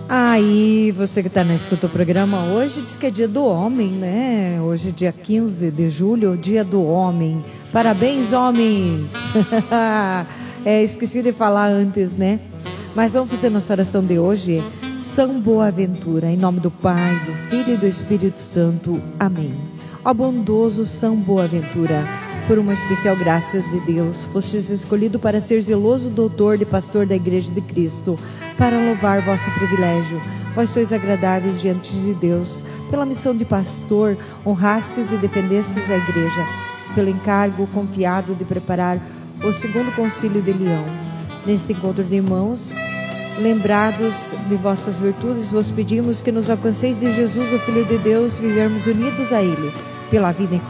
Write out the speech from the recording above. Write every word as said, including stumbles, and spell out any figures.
Aí, você que está na escuta do programa, hoje diz que é dia do homem, né? Hoje, dia quinze de julho, dia do homem. Parabéns, homens! É, esqueci de falar antes, né? Mas vamos fazer nossa oração de hoje. São Boaventura, em nome do Pai, do Filho e do Espírito Santo. Amém. Ó bondoso São Boaventura, por uma especial graça de Deus, fostes escolhido para ser zeloso doutor e pastor da Igreja de Cristo, para louvar vosso privilégio. Vós sois agradáveis diante de Deus. Pela missão de pastor, honrastes e defendestes a Igreja. Pelo encargo confiado de preparar o segundo concílio de Leão. Neste encontro de irmãos, lembrados de vossas virtudes, vos pedimos que nos alcanceis de Jesus, o Filho de Deus, vivermos unidos a Ele, pela vida em